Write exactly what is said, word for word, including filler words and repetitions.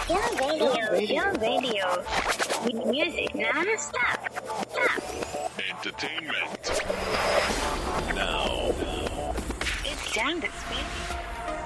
Your radio, your radio. M- music non-stop. Stop. Entertainment. Now. It's time to speak.